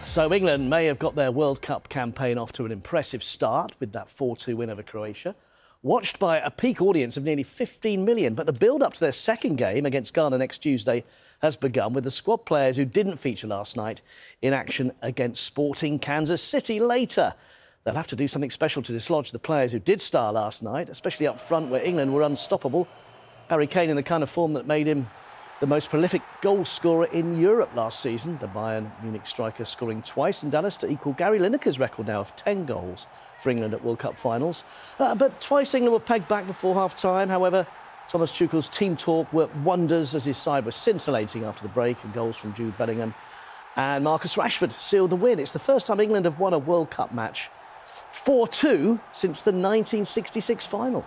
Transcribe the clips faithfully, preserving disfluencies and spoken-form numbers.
So England may have got their World Cup campaign off to an impressive start with that four two win over Croatia, watched by a peak audience of nearly fifteen million. But the build-up to their second game against Ghana next Tuesday has begun, with the squad players who didn't feature last night in action against Sporting Kansas City later. They'll have to do something special to dislodge the players who did star last night, especially up front where England were unstoppable. Harry Kane in the kind of form that made him the most prolific goal scorer in Europe last season, the Bayern Munich striker scoring twice in Dallas to equal Gary Lineker's record now of ten goals for England at World Cup finals. Uh, but twice England were pegged back before half-time. However, Thomas Tuchel's team talk worked wonders as his side was scintillating after the break, and goals from Jude Bellingham and Marcus Rashford sealed the win. It's the first time England have won a World Cup match four two since the nineteen sixty-six final.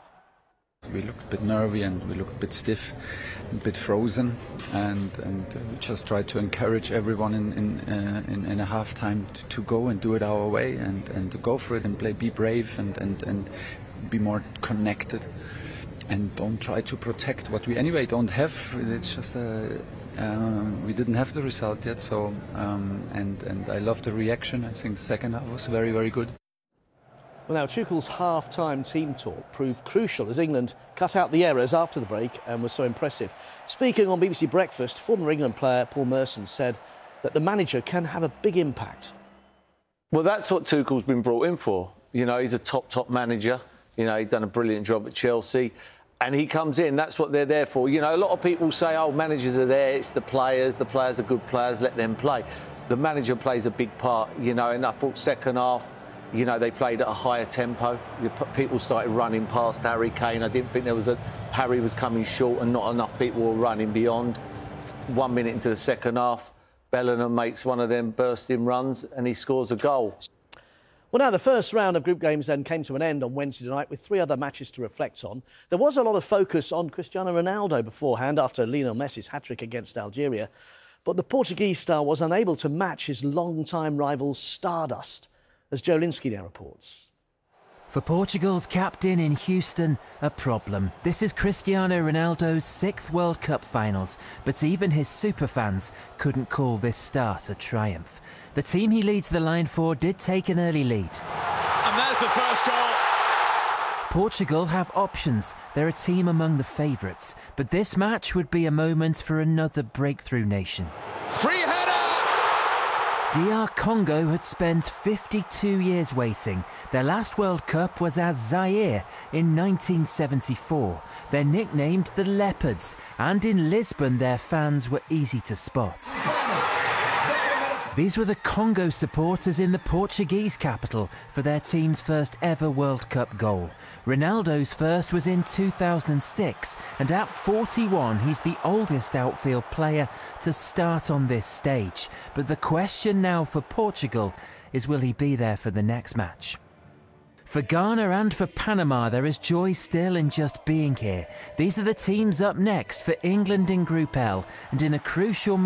We looked a bit nervy and we looked a bit stiff, a bit frozen, and, and we just tried to encourage everyone in in, uh, in, in a half time to, to go and do it our way and, and to go for it and play, be brave and, and, and be more connected, and don't try to protect what we anyway don't have. It's just a, um, we didn't have the result yet, so um, and and I love the reaction. I think the second half was very very good. Well, now, Tuchel's half-time team talk proved crucial as England cut out the errors after the break and was so impressive. Speaking on B B C Breakfast, former England player Paul Merson said that the manager can have a big impact. Well, that's what Tuchel's been brought in for. You know, he's a top, top manager. You know, he's done a brilliant job at Chelsea. And he comes in, that's what they're there for. You know, a lot of people say, oh, managers are there, it's the players, the players are good players, let them play. The manager plays a big part, you know, and I thought second half, you know, they played at a higher tempo. People started running past Harry Kane. I didn't think there was a... Harry was coming short and not enough people were running beyond. One minute into the second half, Bellingham makes one of them bursting runs and he scores a goal. Well, now, the first round of group games then came to an end on Wednesday night with three other matches to reflect on. There was a lot of focus on Cristiano Ronaldo beforehand after Lionel Messi's hat-trick against Algeria. But the Portuguese star was unable to match his long-time rival's stardust, as Joe Linsky now reports. For Portugal's captain in Houston, a problem. This is Cristiano Ronaldo's sixth World Cup finals, but even his superfans couldn't call this start a triumph. The team he leads the line for did take an early lead. And there's the first goal. Portugal have options. They're a team among the favourites, but this match would be a moment for another breakthrough nation. Free header! D R Congo had spent fifty-two years waiting. Their last World Cup was as Zaire in nineteen seventy-four. They're nicknamed the Leopards, and in Lisbon their fans were easy to spot. These were the Congo supporters in the Portuguese capital for their team's first ever World Cup goal. Ronaldo's first was in two thousand six, and at forty-one he's the oldest outfield player to start on this stage. But the question now for Portugal is, will he be there for the next match? For Ghana and for Panama, there is joy still in just being here. These are the teams up next for England in Group L, and in a crucial